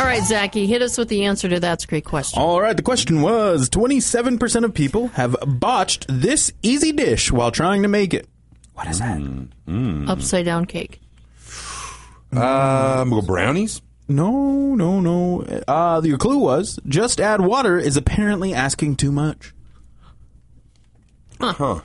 right, Zachy, hit us with the answer to That's a Great Question. All right, the question was, 27% of people have botched this easy dish while trying to make it. What is that? Upside down cake. Go brownies? No. Your clue was, just add water is apparently asking too much. Huh.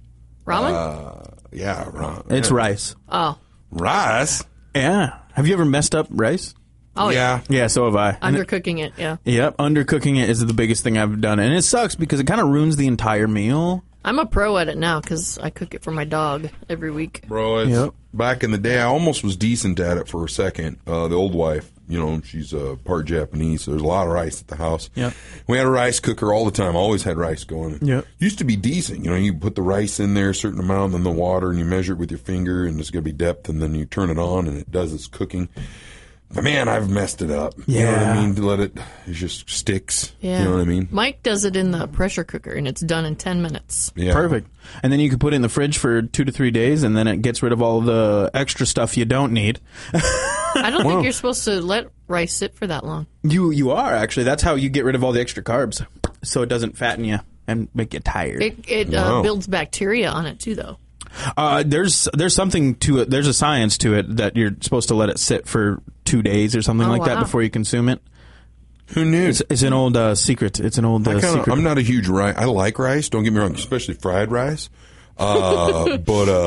Ramen? Yeah. It's rice. Oh. Rice? Yeah. Have you ever messed up rice? Oh, yeah. Yeah, so have I. Undercooking it, yeah. Yep, undercooking it is the biggest thing I've done. And it sucks because it kind of ruins the entire meal. I'm a pro at it now because I cook it for my dog every week. Bro, back in the day, I almost was decent at it for a second. The old wife, she's part Japanese, so there's a lot of rice at the house. Yep. We had a rice cooker all the time. Always had rice going. Yep. Used to be decent. You put the rice in there a certain amount, then the water, and you measure it with your finger, and there's going to be depth, and then you turn it on, and it does its cooking. But man, I've messed it up. Yeah. You know what I mean? It just sticks. Yeah. You know what I mean? Mike does it in the pressure cooker, and it's done in 10 minutes. Yeah. Perfect. And then you can put it in the fridge for 2 to 3 days, and then it gets rid of all the extra stuff you don't need. I don't think you're supposed to let rice sit for that long. You are, actually. That's how you get rid of all the extra carbs, so it doesn't fatten you and make you tired. It builds bacteria on it, too, though. There's something to it. There's a science to it that you're supposed to let it sit for 2 days or something like that before you consume it. Who knew? It's an old secret. It's an old secret. I'm not a huge rice. I like rice. Don't get me wrong, especially fried rice. But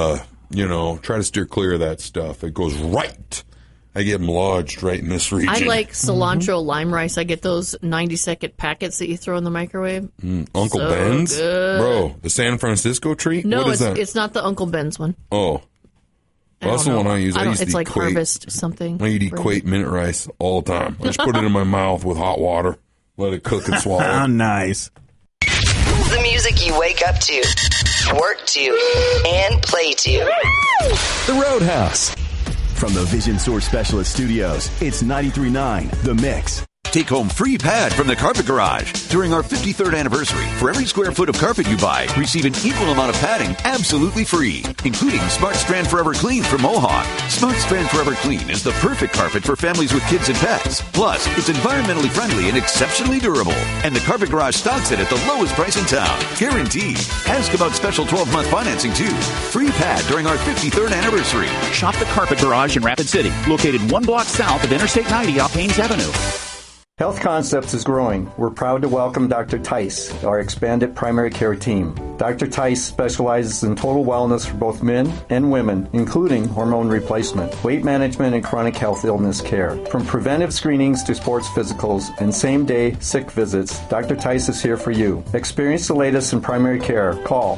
try to steer clear of that stuff. It goes right. I get them lodged right in this region. I like cilantro lime rice. I get those 90-second packets that you throw in the microwave. Uncle Ben's? Good. Bro, the San Francisco treat? No, what is that? It's not the Uncle Ben's one. Oh. Well, that's the one I use. I use it's the like Equate. Harvest something. I eat Equate minute rice all the time. I just put it in my mouth with hot water, let it cook and swallow. Oh, nice. The music you wake up to, work to, and play to. The Roadhouse. From the Vision Source Specialist Studios, it's 93.9 The Mix. Take home free pad from the Carpet Garage during our 53rd anniversary. For every square foot of carpet you buy, receive an equal amount of padding absolutely free, including Smart Strand Forever Clean from Mohawk. Smart Strand Forever Clean is the perfect carpet for families with kids and pets. Plus, it's environmentally friendly and exceptionally durable. And the Carpet Garage stocks it at the lowest price in town. Guaranteed. Ask about special 12-month financing, too. Free pad during our 53rd anniversary. Shop the Carpet Garage in Rapid City, located 1 block south of Interstate 90 off Haynes Avenue. Health Concepts is growing. We're proud to welcome Dr. Tice, our expanded primary care team. Dr. Tice specializes in total wellness for both men and women, including hormone replacement, weight management, and chronic health illness care. From preventive screenings to sports physicals and same-day sick visits, Dr. Tice is here for you. Experience the latest in primary care. Call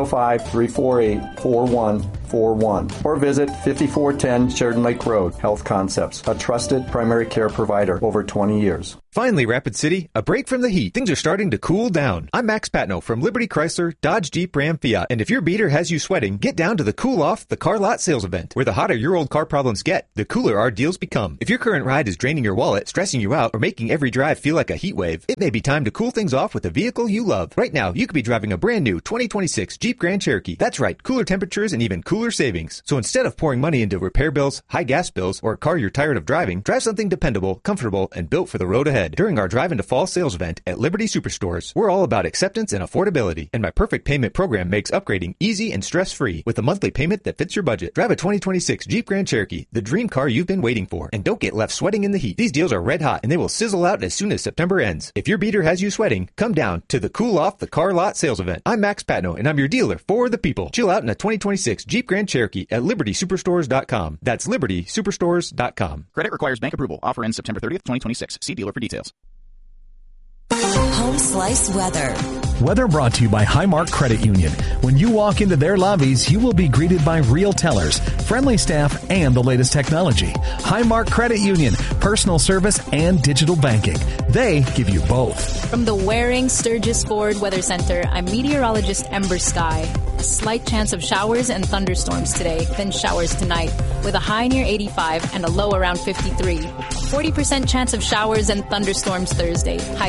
605-348-4141 or visit 5410 Sheridan Lake Road. Health Concepts, a trusted primary care provider over 20 years. Finally, Rapid City, a break from the heat. Things are starting to cool down. I'm Max Patno from Liberty Chrysler, Dodge, Jeep, Ram, Fiat. And if your beater has you sweating, get down to the Cool Off the Car Lot sales event. Where the hotter your old car problems get, the cooler our deals become. If your current ride is draining your wallet, stressing you out, or making every drive feel like a heat wave, it may be time to cool things off with a vehicle you love. Right now, you could be driving a brand new 2026 Jeep Grand Cherokee. That's right, cooler temperatures and even cooler savings. So instead of pouring money into repair bills, high gas bills, or a car you're tired of driving, drive something dependable, comfortable, and built for the road ahead. During our Drive into Fall sales event at Liberty Superstores, we're all about acceptance and affordability, and my Perfect Payment program makes upgrading easy and stress-free with a monthly payment that fits your budget. Drive a 2026 Jeep Grand Cherokee, the dream car you've been waiting for, and don't get left sweating in the heat. These deals are red hot, and they will sizzle out as soon as September ends. If your beater has you sweating, come down to the Cool Off the Car Lot sales event. I'm Max Patno, and I'm your dealer for the people. Chill out in a 2026 Jeep Grand Cherokee at LibertySuperstores.com. That's LibertySuperstores.com. Credit requires bank approval. Offer ends September 30th, 2026. See dealer for details. Home Slice Weather. Weather brought to you by Highmark Credit Union. When you walk into their lobbies, you will be greeted by real tellers, friendly staff, and the latest technology. Highmark Credit Union, personal service and digital banking. They give you both. From the Waring Sturgis Ford Weather Center, I'm meteorologist Ember Sky. A slight chance of showers and thunderstorms today, then showers tonight, with a high near 85 and a low around 53. 40% chance of showers and thunderstorms Thursday. High